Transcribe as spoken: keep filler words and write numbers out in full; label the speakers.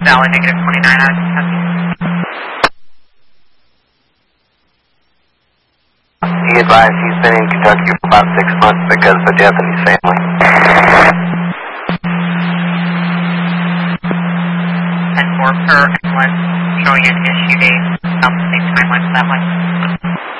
Speaker 1: Valley negative twenty-nine out of Kentucky.
Speaker 2: He advised he's been in Kentucky for about six months because of a death in his family.
Speaker 1: ten four per ambulance, showing an issue date about the same timeline for that one.